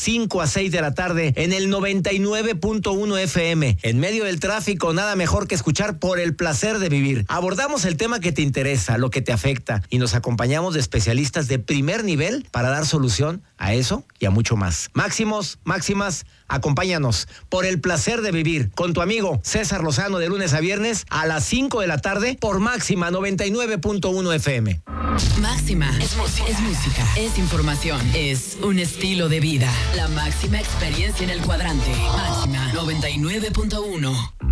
5 a 6 de la tarde en el 99.1 FM. En medio del tráfico, nada mejor que escuchar Por el Placer de Vivir. Abordamos el tema que te interesa, lo que te afecta, y nos acompañamos de especialistas de primer nivel para dar solución a eso y a mucho más. Máximas, acompáñanos. Por el Placer de Vivir, con tu amigo César Lozano, de lunes a viernes a las 5 de la tarde por Máxima 99.1 FM. Máxima es música, es información, es un estilo de vida. La máxima experiencia en el cuadrante. Máxima 99.1.